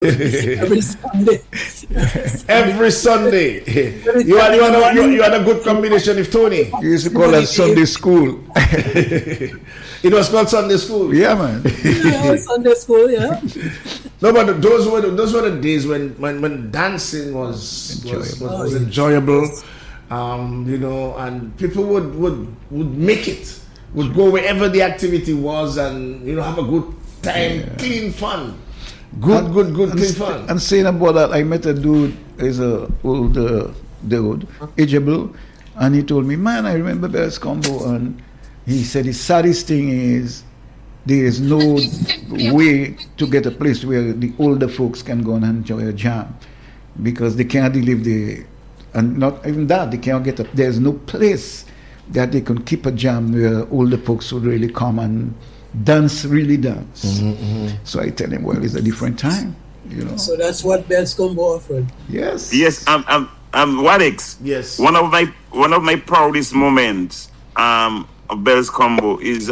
Every Sunday. Every Sunday. You had a good combination with Tony. You used to call that Sunday school. It was called Sunday school. Yeah, man. Yeah, Sunday school, yeah. No, but those were the days when dancing was enjoyable. And people would make it, would go wherever the activity was, and have a good time, clean fun. Good, clean fun. And saying about that, I met a dude, he's a old dude, ageable, and he told me, man, I remember Bells Combo, and he said the saddest thing is there is no way to get a place where the older folks can go and enjoy a jam, because they can't live and not even that, they can't get there's no place that they can keep a jam where older folks would really come and dance. So I tell him, well, it's a different time, So that's what Bells Combo offered. Yes. I'm Wadix. Yes. One of my proudest moments of Bells Combo is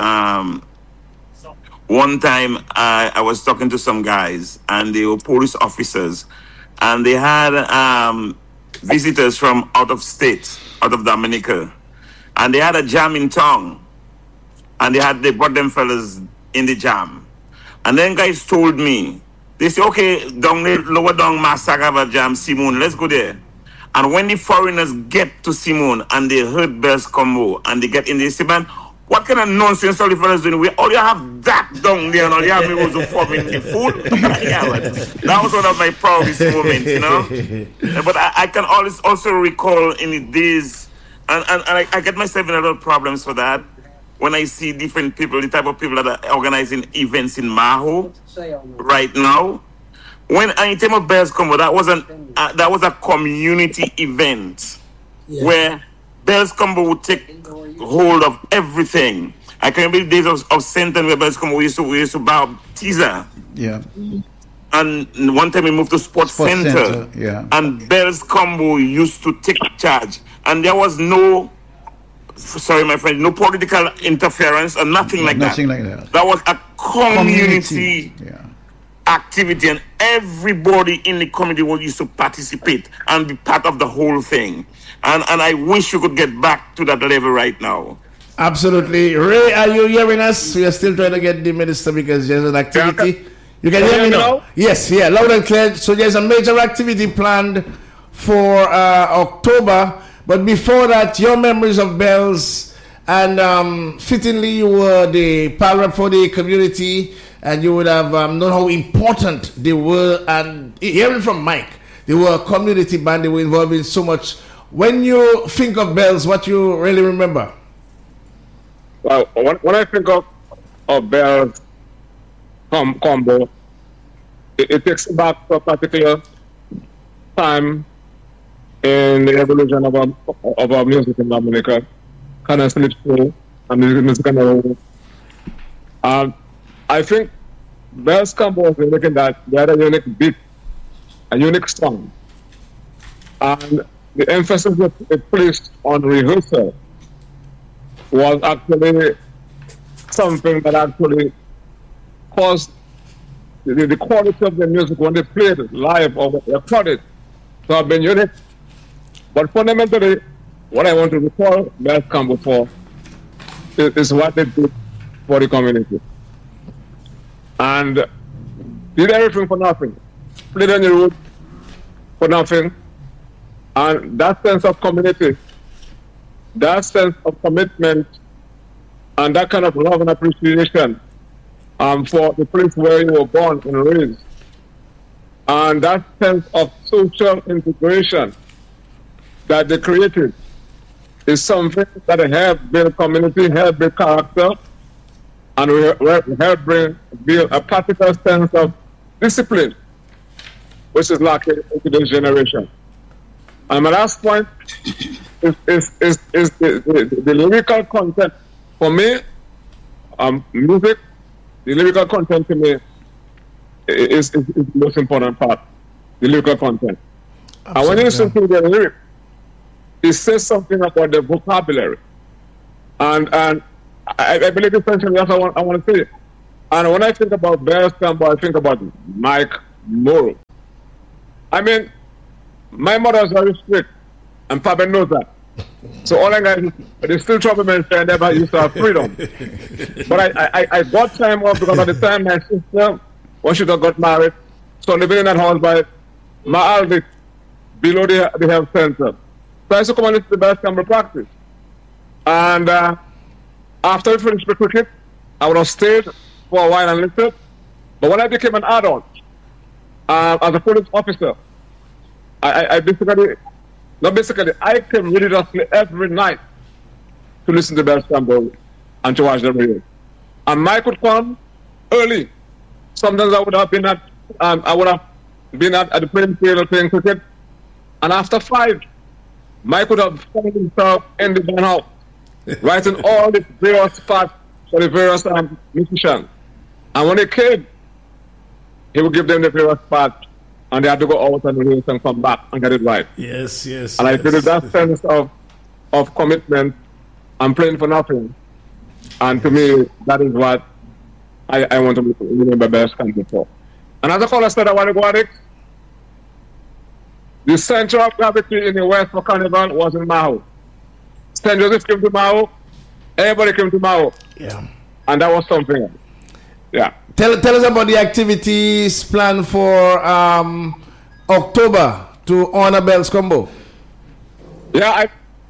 one time I was talking to some guys, and they were police officers, and they had visitors from out of state, out of Dominica, and they had a jam in town, and they brought them fellas in the jam, and then guys told me, they say, okay, lower down Masagava jam, Simone, let's go there. And when the foreigners get to Simone and they heard Bells Combo and they get in, they say, man, what kind of nonsense all the fellas doing? We all you have that down there, and all you have me was forming the food. That was one of my proudest moments, But I can always also recall in the days, and I get myself in a lot of problems for that when I see different people, the type of people that are organizing events in Maho right now. When I came of Bells Combo, that was a community event where Bells Combo would take hold of everything. I can remember the days of Senton where Bells Combo we used to bow teaser. Yeah. And one time we moved to Sports Center. Yeah. And Bells Combo used to take charge. And there was no political interference or nothing like that. Nothing like that. That was a community. Activity, and everybody in the community used to participate and be part of the whole thing. And I wish you could get back to that level right now. Absolutely. Ray, are you hearing us? We are still trying to get the minister because there's an activity. You can hear me now? Yes, loud and clear. So there's a major activity planned for October. But before that, your memories of Bells, and fittingly, you were the power for the community, and you would have known how important they were. And hearing from Mike, they were a community band. They were involved in so much. When you think of Bells, what you really remember? Well, when I think of Bells Combo, it takes back to a particular time in the evolution of our music in Dominica, kind of slip through and music and I think Bells Combo was making that they had a unique beat, a unique song, and the emphasis that it placed on rehearsal was actually something that actually caused the quality of the music when they played it live or recorded to have been unique. But fundamentally, what I want to recall Bells Combo for is what they did for the community. And did everything for nothing. Played on the road for nothing. And that sense of community, that sense of commitment, and that kind of love and appreciation for the place where you were born and raised, and that sense of social integration that they created is something that helped build community, helped build character, and we help build a practical sense of discipline, which is lacking in today's generation. And my last point is the lyrical content. For me, music, the lyrical content to me is the most important part, the lyrical content. Absolutely. And when you listen to the lyric, it says something about the vocabulary. And I believe essentially that's what I want to say. And when I think about Bells Combo, I think about Mike Morrow. I mean, my mother was very strict, and Papa knows that. So all I got is, they still troublemakers and never used to have freedom. But I got time off because at the time my sister, when she got married, so living in that house by my Alvic, below the health center. So I used to come and listen to the Bells Combo practice. And after we finished the cricket, I would have stayed for a while and listened. But when I became an adult, as a police officer, I came religiously every night to listen to Bells Combo and to watch the radio. And Mike would come early. Sometimes I would have been at the playing field playing cricket. And after 5, Mike would have found himself in the band house, writing all the various parts for the various musicians. And when they came, he would give them the various parts, and they had to go out and rehearse and come back and get it right. Yes. And I feel that sense of commitment and playing for nothing. And to me, that is what I want to remember Bells Combo for. And as a caller said, I want to go at it. The center of gravity in the West for Carnival was in Maho. St. Joseph came to Maho. Everybody came to Maho. Yeah. And that was something. Yeah. Tell us about the activities planned for October to honor Bells Combo. Yeah,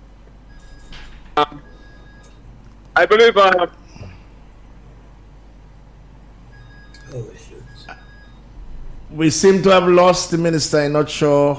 I believe. We seem to have lost the minister. I'm not sure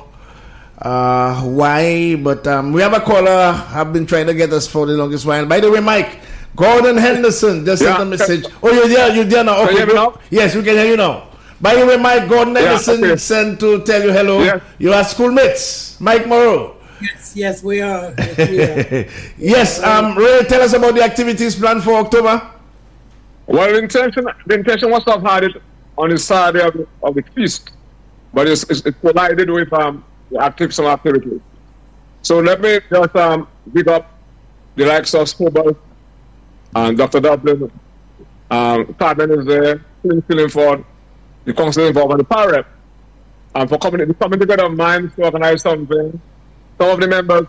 why, but we have a caller. Have been trying to get us for the longest while. By the way, Mike, Gordon Henderson just sent a message. Oh, you're there now. Okay, can you hear me now? Yes, we can hear you now. By the way, Mike, Gordon Henderson sent to tell you hello. Yes. You are schoolmates, Mike Morrow. Yes, we are. Yes, we are. Yes, Ray, tell us about the activities planned for October. Well, the intention was to have had it on the Saturday of the feast, but it's collided with some activities. So let me just big up the likes of Scobel and Dr. Dublin, Carmen is there, Philip Ford, the council involved, and the PAREP, and for coming together of minds to organize something. Some of the members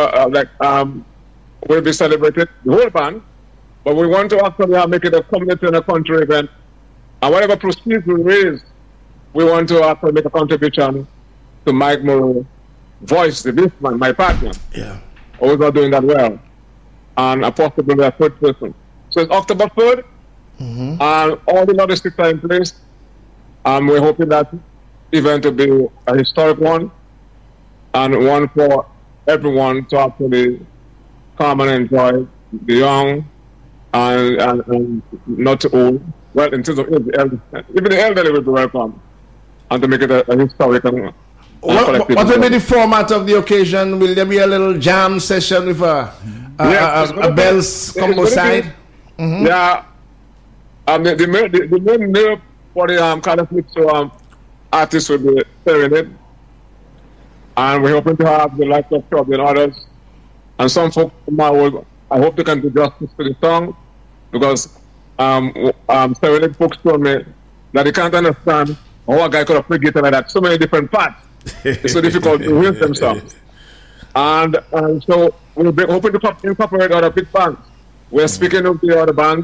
will be celebrated, the whole band, but we want to actually make it a community and a country event. And whatever proceeds we raise, we want to actually make a contribution to Mike Morrow voice, the bassman, my partner. Yeah. Always are doing that well. And possibly a third person. So it's October 3rd, and all the logistics are in place. We're hoping that event will be a historic one, and one for everyone to actually come and enjoy, the young and not too old. Well, in terms of even the elderly will be welcome, and to make it a historic and what will be the format of the occasion? Will there be a little jam session with a Bells Combo side? Yeah. The main nerve for the Calypso artists will be serenade. And we're hoping to have the likes of Club and others. And some folks I hope they can do justice to the song, because serenade folks told me that they can't understand how a guy could have played guitar like that, so many different parts. It's so difficult to hear them songs. And so we'll be hoping to incorporate other big bands. We're speaking of the other bands,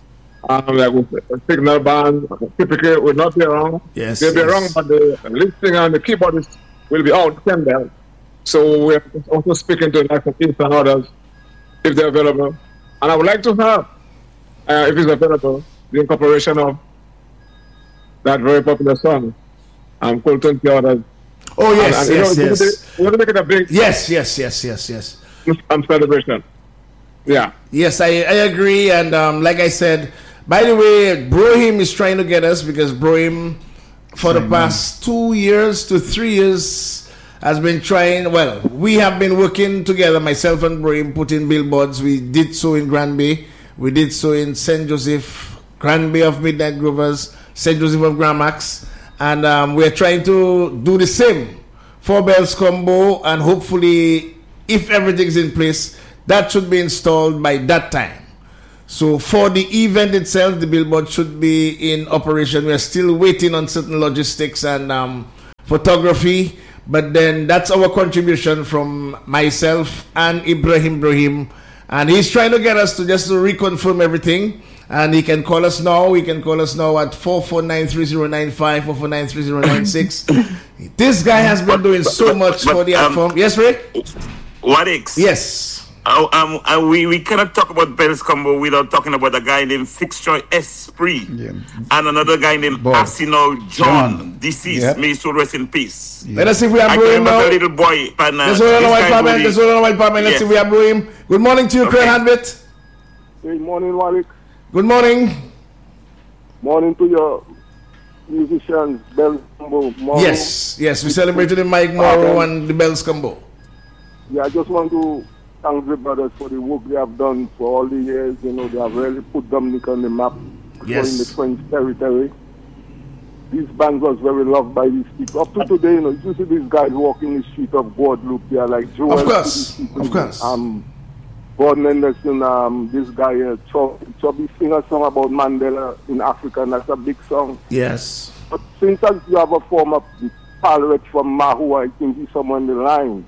like Signal Band, typically will not be around. Yes, they'll be around, but the lead singer and the keyboardist will be out, there. So we're also speaking to like East and others, if they're available. And I would like to have, if it's available, the incorporation of that very popular song, Colton Theodore. Oh yes, yes. We want to make it a big yes. celebration. Yeah. Yes, I agree, and like I said, by the way, Brohim is trying to get us, because Brohim for the past 2 years to 3 years has been trying. Well, we have been working together, myself and Brohim, putting billboards. We did so in Granby, we did so in St. Joseph, Granby of Midnight Grovers, St. Joseph of Gramax. And we're trying to do the same for Bells Combo, and hopefully, if everything's in place, that should be installed by that time. So for the event itself, the billboard should be in operation. We're still waiting on certain logistics and photography. But then that's our contribution from myself and Ibrahim. And he's trying to get us to just to reconfirm everything. And he can call us now. He can call us now at 4493095, 4493096. This guy has been doing so much for the platform. Yes, Ray? Wadix. Yes. We cannot talk about Bells Combo without talking about a guy named Fixjoy Esprit and another guy named Arsenal John. Deceased. May his soul rest in peace. Let us see if we have Brohim now. A little boy. Let's see if we have Brohim. Good morning to you, Craig Hadbit. Good morning, Walik. Good morning. Morning to your musicians, Bells Combo. Yes, we celebrated the Mike Morrow and the Bells Combo. Yeah, I just want to thank the brothers for the work they have done for all the years. You know, they have really put Dominic on the map in the French territory. This band was very loved by these people. Up to today, you know, you see these guys walking the street of Guadeloupe. They are like Joel. Of course. Gordon Henderson, this guy, Chubby sing a song about Mandela in Africa, and that's a big song. Yes. But since you have a former pilot from Mahu, I think he's somewhere in the line.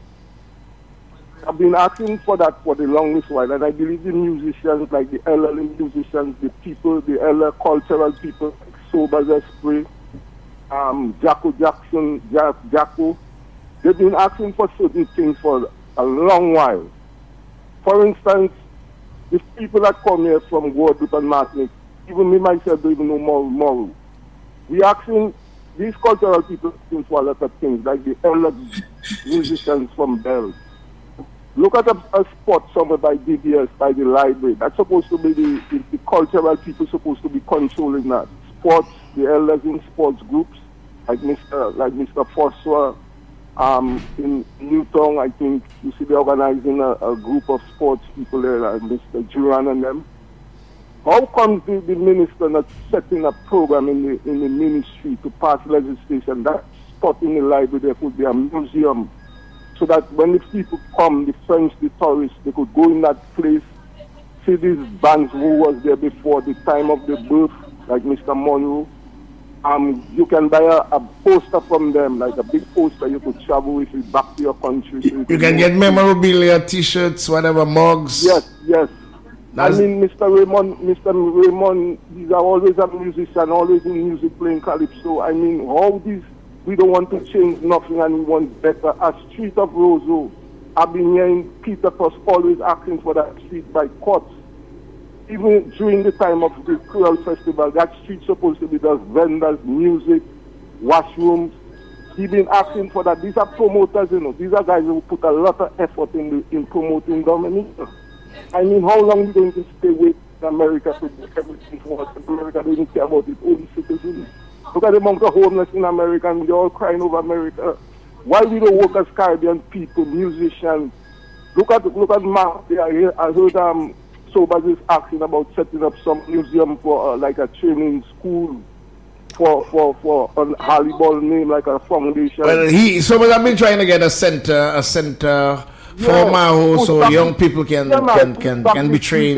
I've been asking for that for the longest while, and I believe the musicians, like the elderly musicians, the people, the elder cultural people, like Sobers Esprit, Jacko Jackson, Jacko, they've been asking for certain things for a long while. For instance, the people that come here from Guadeloupe and Martinique, even me myself don't even know more. We asking these cultural people for a lot of things, like the elder musicians from Bells. Look at a spot somewhere by DBS, by the library. That's supposed to be the cultural people supposed to be controlling that. Sports, the elders in sports groups, like Mr. Fosswa, in Newtown, I think you see they're organizing a group of sports people there, like Mr. Duran and them. How comes the minister not setting a program in the ministry to pass legislation? That spot in the library there could be a museum, so that when the people come, the French, the tourists, they could go in that place, see these bands who was there before the time of the birth, like Mr. Monroe. You can buy a poster from them, like a big poster you could travel with it back to your country. So you can get memorabilia, t-shirts, whatever, mugs. Yes. I mean, Mr. Raymond, these are always a musician, always in music playing calypso. I mean, how these, we don't want to change nothing and we want better. A street of Roseau, I've been hearing Peter Post always asking for that street by courts. Even during the time of the Creole Festival, that street's supposed to be just vendors, music, washrooms. He's been asking for that. These are promoters, you know. These are guys who put a lot of effort in promoting Dominica. I mean, how long are we going to stay with America to do everything for us? America doesn't care about its own citizens. Look at the amount of homeless in America, and they're all crying over America. Why we don't work as Caribbean people, musicians? Look at Mark. I heard Sobers is asking about setting up some museum for like a training school for a Harley-Ball name, like a foundation. Well, Sobers have been trying to get a center for Maho, so young people can be trained.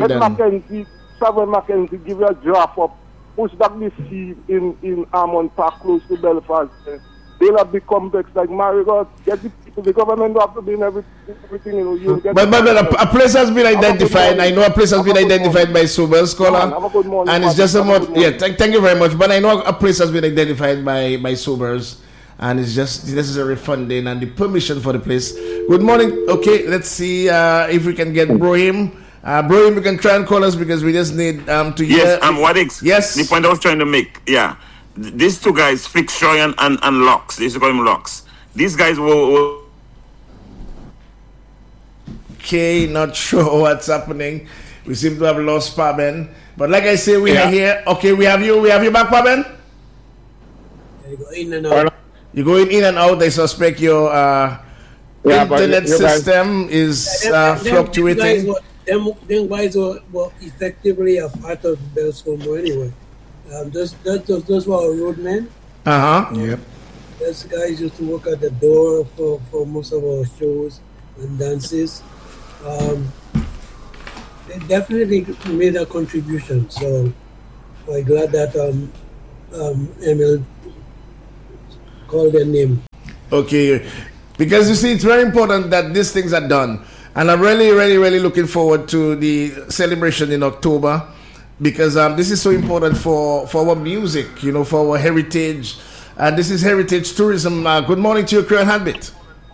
Samuel Mackenzie give you a draft up. Push back the seed in Armand Park, close to Belfast. They'll have big complex like Marigot. Get the people. The government will have to be in everything. You know, but a place has been identified. I know a place has been identified by Sobers, Scholar, and it's just about thank you very much. But I know a place has been identified by Sobers, and it's just necessary funding and the permission for the place. Good morning. Okay, let's see if we can get Brohim. Brohim, you can try and call us because we just need to hear. Yes, Wadix. Yes. The point I was trying to make. Yeah. These two guys, Fixjoy and Locks, they used to call him Locks. These guys were... Okay, not sure what's happening. We seem to have lost Paben. But like I say, we are here. Okay, we have you back, Paben? You go in and out. You're going in and out. I suspect your internet system is fluctuating. Them guys were effectively a part of Bells Combo anyway. Those were roadmen. Yep. Those guys used to work at the door for most of our shows and dances. They definitely made a contribution. So I'm glad that Emil called their name. Okay, because you see, it's very important that these things are done, and I'm really, really, really looking forward to the celebration in October, because this is so important for our music, you know, for our heritage, and this is heritage tourism. Good morning to you, Creole Habit.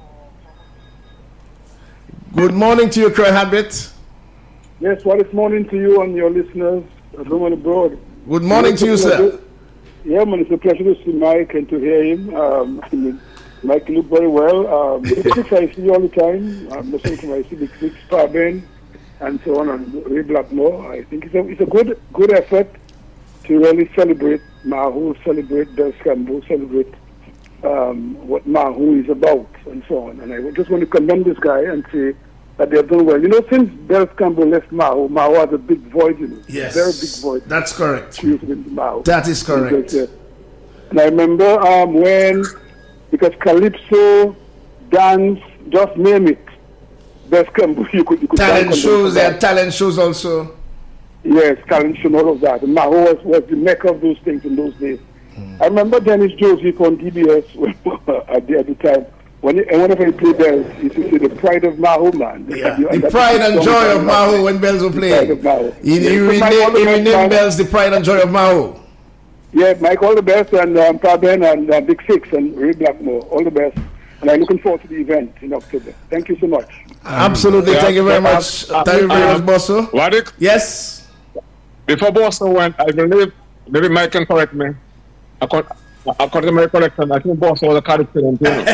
Good morning to you, Creole Habit. Yes, well, it's morning to you and your listeners at home and abroad. Good morning to you, sir. Yeah, man, it's a pleasure to see Mike and to hear him. Mike look very well. Big Six, I see all the time. I'm listening to my Big Six, Fabian, and so on, and Ray Blackmore. I think it's a good effort to really celebrate Mahu, celebrate Belscombo, celebrate what Mahu is about, and so on. And I just want to commend this guy and say that they have done well. You know, since Belscombo left Mahu, Mahu has a big void, you know. Yes. Very big void. That's correct. Mahu. That is correct. And I remember when, because Calypso, dance, just name it, Belscombo, you could talent shows, they had talent shows also. Yes, talent show, all of that. And Mahu was the mecca of those things in those days. I remember Dennis Joseph on DBS at the time. Whenever he played bells, he used to say the pride of Mahu, man. Yeah. The pride and joy of Mahu when bells were played. He renamed bells the pride and joy of Mahu. Yeah, Mike, all the best, and Fabian and Big Six and Ray Blackmore, all the best. And I'm looking forward to the event in October. Thank you so much. Absolutely, thank you very much. Thank you very much, Bosso. Wadik? Yes? Before Bosso went, I believe, maybe Mike can correct me. According to my recollection, I think Bosso was a character in Tino.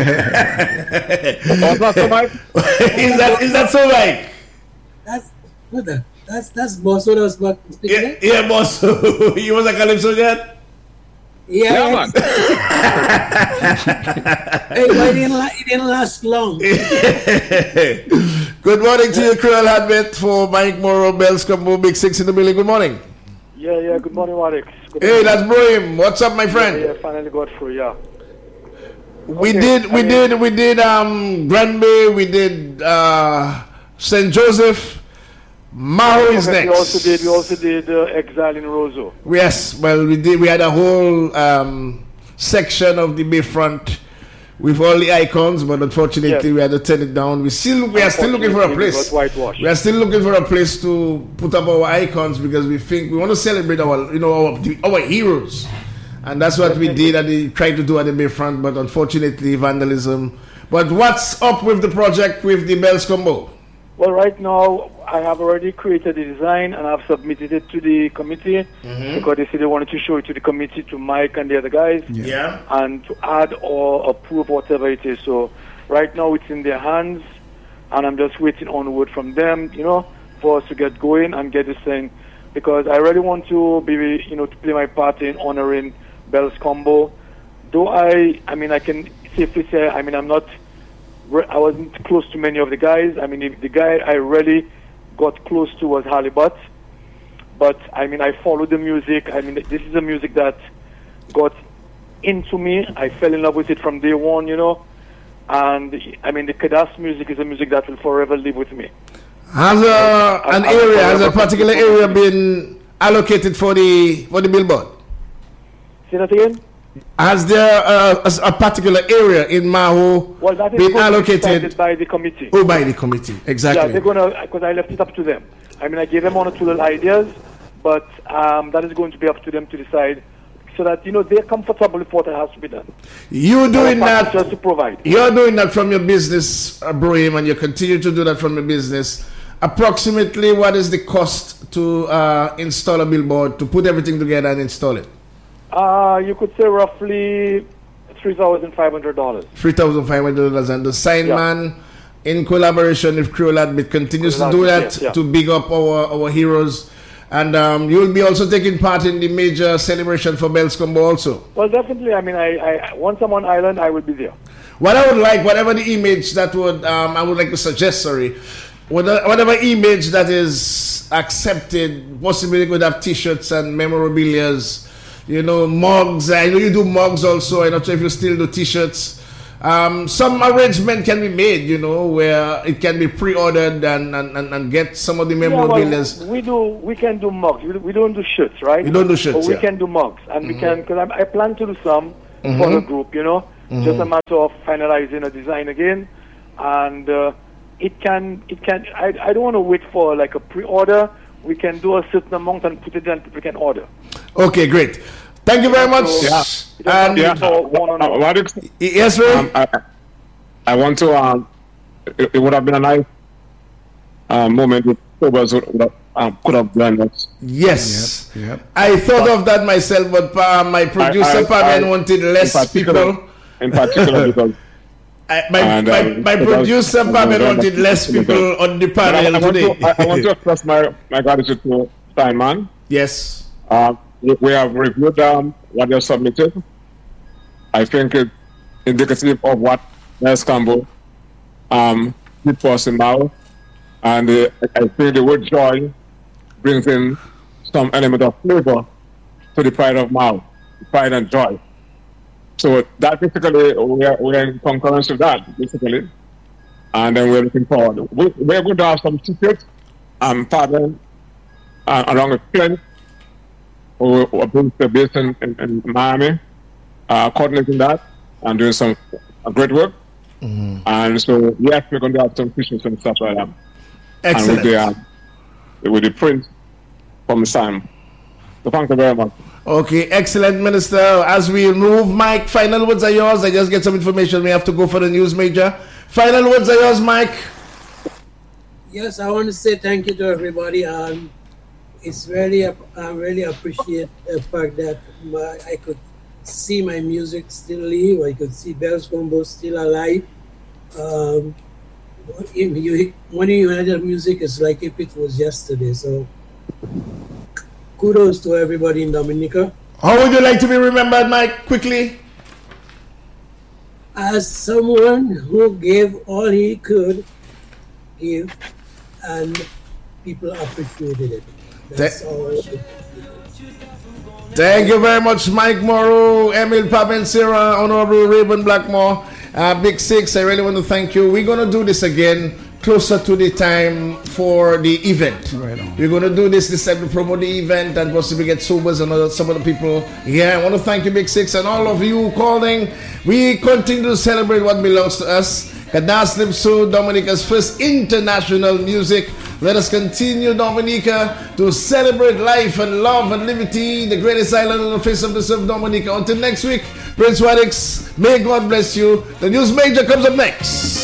Was that so, Mike? Is that so, Mike? That's Bosso that was speaking. Yeah, Bosso. He was a Calypso yet? Yeah, man. Hey, but it didn't last long. Good morning to you, Creole Habit, for Mike Morrow, Belscombo, Big Six in the building. Good morning. Yeah, good morning, Wadik. Hey, that's Brohim. What's up, my friend? Yeah, finally got through, yeah. We did Granby, we did St. Joseph. Mahu is next. We also did Exile in Roseau. Yes, well, we had a whole section of the Bayfront with all the icons, but unfortunately we had to turn it down. We are still looking for a place. We are still looking for a place to put up our icons, because we think we want to celebrate our heroes, and that's what we did and we tried to do at the Bayfront, but unfortunately vandalism. But what's up with the project with the Belscombo? Well, right now I have already created the design and I've submitted it to the committee because they said they wanted to show it to the committee, to Mike and the other guys, and to add or approve whatever it is. So right now it's in their hands, and I'm just waiting on word from them, you know, for us to get going and get this thing, because I really want to be, you know, to play my part in honoring Belscombo. Though I can safely say, I wasn't close to many of the guys. I mean, the guy I really got close to was Halibut. But, I followed the music. This is a music that got into me. I fell in love with it from day one, you know. And, the Kadas music is a music that will forever live with me. Has a particular area been allocated for the billboard? Say that again? Has there a particular area in Mahu been allocated by the committee? Oh, by the committee, exactly. Yeah, they're gonna, because I left it up to them. I gave them one or two little ideas, but that is going to be up to them to decide, so that they're comfortable with what has to be done. You're doing that just to provide. You're doing that from your business, Brohim, and you continue to do that from your business. Approximately, what is the cost to install a billboard, to put everything together and install it? You could say roughly $3,500. $3,500, and the sign man, in collaboration with Creole Habit, continues to do that to big up our heroes. And you'll be also taking part in the major celebration for Belscombo also. Well, definitely. I once I'm on island, I will be there. What I would like, whatever the image that would, I would like to suggest, whatever image that is accepted, possibly you could have T-shirts and memorabilias, mugs. I know you do mugs also. I'm not sure if you still do T-shirts. Some arrangement can be made, where it can be pre-ordered and get some of the memorabilia. We can do mugs. We don't do shirts, right? We don't do shirts, but we can do mugs, and we can, because I plan to do some for the group, Just a matter of finalizing a design again, and it can. I don't want to wait for like a pre-order. We can do a certain amount and put it in. People can order. Okay, great. Thank you very much. Yes, Ray. I want to. It would have been a nice moment if Cobras could have done that. Yes. Yep. I thought of that myself, but my producer Pamen wanted less people. In particular, because my producer Pamen wanted less people on the panel today. I want to express my gratitude to Steinman. Yes. We have reviewed what they submitted. I think it's indicative of what Bells Combo did for us in Mao. And I think the word joy brings in some element of flavor to the pride of Mao, pride and joy. So that basically, we're in concurrence with that, basically. And then we're looking forward. We're going to have some tickets, pardon, along with Clint, who are based in Miami, coordinating that and doing some great work. And so, yes, we're going to have some fishes and stuff like that. Excellent. And with the print from Sam. So thank you very much. Okay, excellent, Minister. As we move, Mike, final words are yours. I just get some information. We have to go for the news, Major. Final words are yours, Mike. Yes, I want to say thank you to everybody. It's really, I really appreciate the fact that I could see my music still live. I could see Bells Combo still alive. When you hear the music, it's like if it was yesterday. So kudos to everybody in Dominica. How would you like to be remembered, Mike, quickly? As someone who gave all he could give, and people appreciated it. That's all. Thank you very much, Mike Morrow, Emil Pabensera, Honorable Rayburn Blackmore, Big Six. I really want to thank you. We're going to do this again closer to the time for the event. Right on. We're going to do this time to promote the event and possibly get sobers and some of the people here. I want to thank you, Big Six, and all of you calling. We continue to celebrate what belongs to us. Kadas Lipso, Dominica's first international music. Let us continue, Dominica, to celebrate life and love and liberty, the greatest island on the face of the earth, Dominica. Until next week, Prince Wadix, may God bless you. The News Major comes up next.